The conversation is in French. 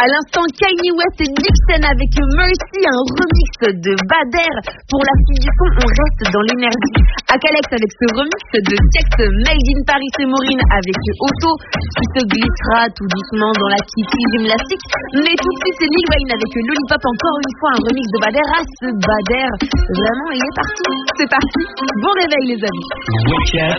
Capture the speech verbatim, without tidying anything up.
À l'instant, Kanye West et Dixon avec Mercy, un remix de Bader. Pour la suite du son, on reste dans l'énergie. Akalex avec ce remix de Text Made in Paris et Maureen avec Otto qui se glissera tout doucement dans la kitty gymnastique. Mais tout de suite, c'est Lil Wayne avec Lollipop, encore une fois un remix de Bader. Ah, ce Bader, vraiment, il est partout. C'est parti. Bon réveil, les amis.